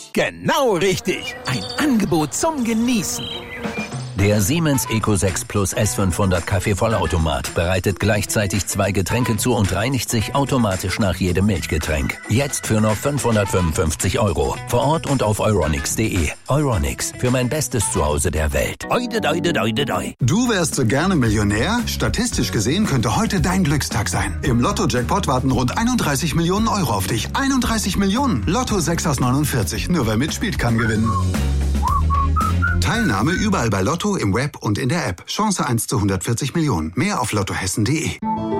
Genau richtig. Ein Angebot zum Genießen. Der Siemens Eco 6 Plus S500 Kaffeevollautomat bereitet gleichzeitig 2 Getränke zu und reinigt sich automatisch nach jedem Milchgetränk. Jetzt für nur 555 €. Vor Ort und auf euronics.de. Euronics, für mein bestes Zuhause der Welt. Oide, doide, doide, doi. Du wärst so gerne Millionär? Statistisch gesehen könnte heute dein Glückstag sein. Im Lotto-Jackpot warten rund 31 Millionen € auf dich. 31 Millionen! Lotto 6 aus 49. Nur wer mitspielt, kann gewinnen. Teilnahme überall bei Lotto, im Web und in der App. Chance 1 zu 140 Millionen. Mehr auf lottohessen.de.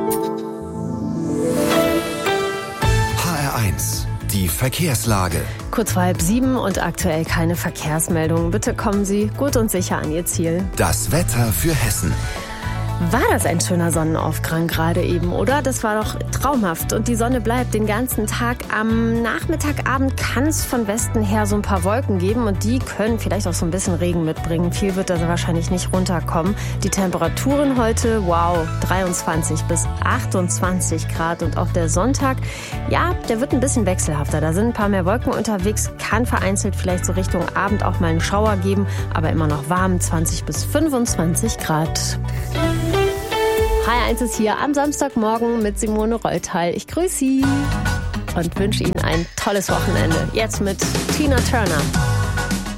HR1, die Verkehrslage. Kurz vor 6:30 und aktuell keine Verkehrsmeldungen. Bitte kommen Sie gut und sicher an Ihr Ziel. Das Wetter für Hessen. War das ein schöner Sonnenaufgang gerade eben, oder? Das war doch traumhaft. Und die Sonne bleibt den ganzen Tag. Am Nachmittagabend kann es von Westen her so ein paar Wolken geben und die können vielleicht auch so ein bisschen Regen mitbringen. Viel wird da wahrscheinlich nicht runterkommen. Die Temperaturen heute, wow, 23 bis 28 Grad. Und auch der Sonntag, ja, der wird ein bisschen wechselhafter. Da sind ein paar mehr Wolken unterwegs. Kann vereinzelt vielleicht so Richtung Abend auch mal einen Schauer geben. Aber immer noch warm, 20 bis 25 Grad. HR1 ist hier am Samstagmorgen mit Simone Reutal. Ich grüße Sie und wünsche Ihnen ein tolles Wochenende. Jetzt mit Tina Turner.